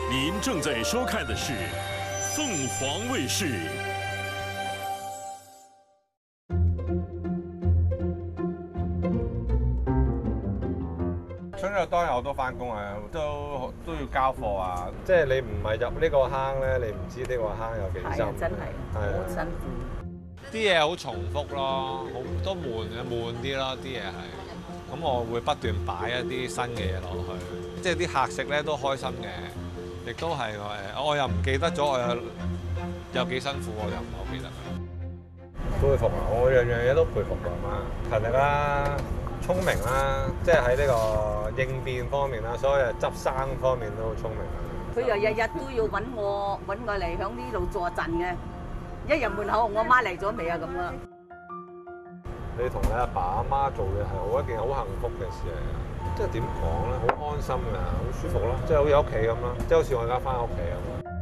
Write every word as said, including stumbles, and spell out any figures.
您正在收看的是凤凰卫视。 春日當日我都翻工啊，都都要交貨啊。即係你唔係入呢個坑咧，你唔知呢個坑有幾深。 真係好辛苦。 啲嘢好重複咯，好都悶嘅，悶啲咯啲嘢係。咁我會不斷擺一啲新嘅嘢落去，即係啲客食咧都開心嘅，亦都係誒，我又唔記得咗我有有幾辛苦，我又唔係好記得。 佩服啊！我樣樣嘢都佩服佢媽，勤力啦，聰明啦，即係喺呢個應變方面啦，所有執生方面都好聰明啦。 佢又日日都要揾我揾我嚟響呢度坐陣嘅，一入門口我媽嚟咗未啊咁啊！ 你同你阿爸阿媽做嘅係好一件好幸福嘅事嚟嘅，即係點講咧？好安心嘅，好舒服咯，即係好似屋企咁咯，即係好似我而家翻屋企咁。